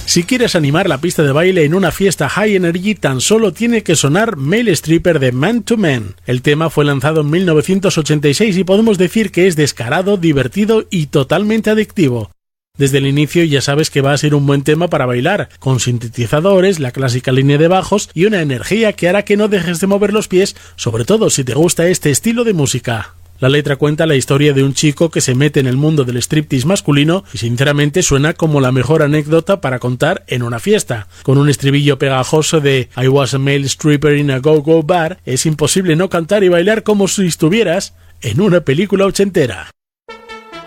Si quieres animar la pista de baile en una fiesta high energy, tan solo tiene que sonar Male Stripper de Man to Man. El tema fue lanzado en 1986 y podemos decir que es descarado, divertido y totalmente adictivo. Desde el inicio ya sabes que va a ser un buen tema para bailar, con sintetizadores, la clásica línea de bajos y una energía que hará que no dejes de mover los pies, sobre todo si te gusta este estilo de música. La letra cuenta la historia de un chico que se mete en el mundo del striptease masculino y sinceramente suena como la mejor anécdota para contar en una fiesta. Con un estribillo pegajoso de I was a male stripper in a go-go bar, es imposible no cantar y bailar como si estuvieras en una película ochentera.